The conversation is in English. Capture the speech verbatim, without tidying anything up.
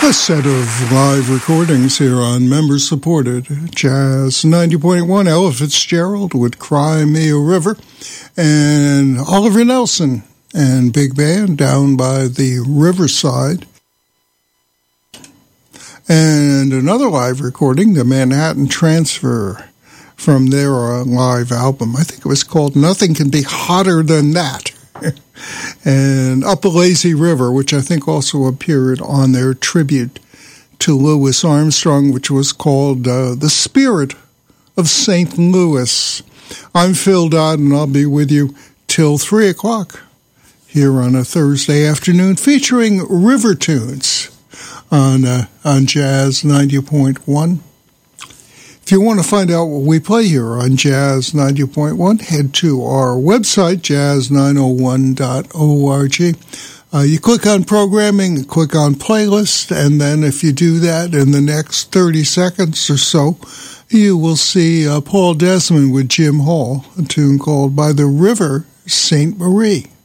A set of live recordings here on member-supported Jazz ninety point one. Ella Fitzgerald with Cry Me a River, and Oliver Nelson and Big Band down by the Riverside. And another live recording, the Manhattan Transfer, from their uh, live album. I think it was called Nothing Can Be Hotter Than That. And Up a Lazy River, which I think also appeared on their tribute to Louis Armstrong, which was called uh, The Spirit of Saint Louis. I'm Phil Dodd, and I'll be with you till three o'clock here on a Thursday afternoon, featuring river tunes on, uh, on Jazz ninety point one. If you want to find out what we play here on Jazz ninety point one, head to our website, jazz nine oh one dot org. Uh, you click on programming, click on playlist, and then if you do that in the next thirty seconds or so, you will see uh, Paul Desmond with Jim Hall, a tune called By the River Saint Marie.